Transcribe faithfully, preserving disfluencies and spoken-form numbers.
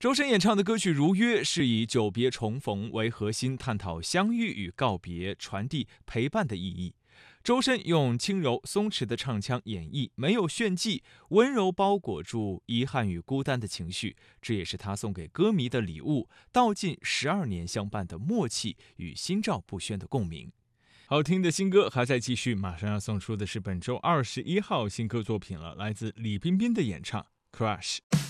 周深演唱的歌曲《如约》是以久别重逢为核心，探讨相遇与告别，传递陪伴的意义。周深用轻柔松弛的唱腔演绎，没有炫技，温柔包裹住遗憾与孤单的情绪，这也是他送给歌迷的礼物，道尽十二年相伴的默契与心照不宣的共鸣。好听的新歌还在继续，马上要送出的是本周二十一号新歌作品了，来自李冰冰的演唱《Crush》。